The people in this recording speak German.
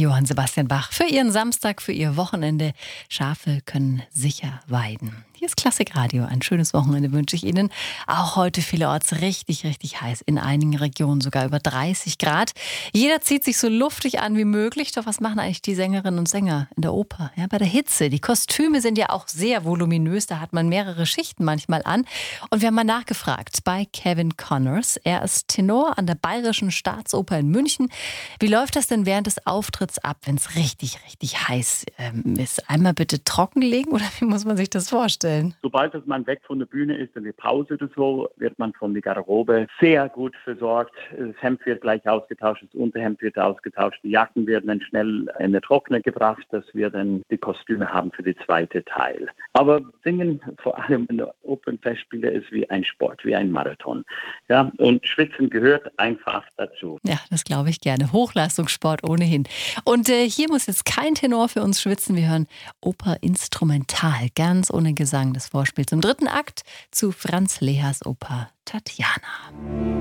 Johann Sebastian Bach. Für Ihren Samstag, für Ihr Wochenende. Schafe können sicher weiden. Hier ist Klassikradio. Ein schönes Wochenende wünsche ich Ihnen. Auch heute vielerorts richtig, richtig heiß. In einigen Regionen sogar über 30 Grad. Jeder zieht sich so luftig an wie möglich. Doch was machen eigentlich die Sängerinnen und Sänger in der Oper? Ja, bei der Hitze. Die Kostüme sind ja auch sehr voluminös. Da hat man mehrere Schichten manchmal an. Und wir haben mal nachgefragt bei Kevin Connors. Er ist Tenor an der Bayerischen Staatsoper in München. Wie läuft das denn während des Auftritts ab, wenn es richtig, richtig heiß ist? Einmal bitte trockenlegen oder wie muss man sich das vorstellen? Sobald man weg von der Bühne ist, in die Pause oder so, wird man von der Garderobe sehr gut versorgt. Das Hemd wird gleich ausgetauscht, das Unterhemd wird ausgetauscht, die Jacken werden dann schnell in den Trockner gebracht, dass wir dann die Kostüme haben für den zweiten Teil. Aber Singen, vor allem in der Opernfestspiele, ist wie ein Sport, wie ein Marathon. Ja, und Schwitzen gehört einfach dazu. Ja, das glaube ich gerne. Hochleistungssport ohnehin. Und hier muss jetzt kein Tenor für uns schwitzen. Wir hören Oper Instrumental, ganz ohne Gesang, das Vorspiel zum dritten Akt zu Franz Lehers Oper Tatjana.